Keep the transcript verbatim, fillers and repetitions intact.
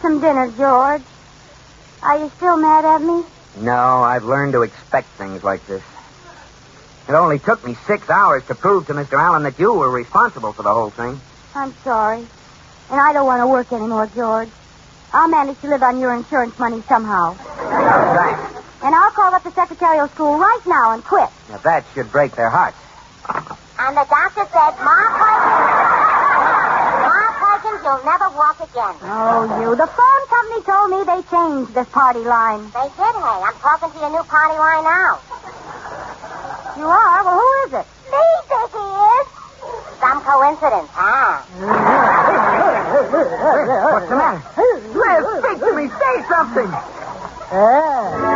some dinner, George. Are you still mad at me? No, I've learned to expect things like this. It only took me six hours to prove to Mister Allen that you were responsible for the whole thing. I'm sorry. And I don't want to work anymore, George. I'll manage to live on your insurance money somehow. Oh, thanks. And I'll call up the secretarial school right now and quit. Now, that should break their hearts. And the doctor said, Ma Perkins, Ma Perkins, you'll never walk again. Oh, you. The phone company told me they changed this party line. They did, hey. I'm talking to your new party line now. You are? Well, who is it? Me, think he is. Some coincidence, huh? What's the matter? Liz, speak to me. Say something. Uh.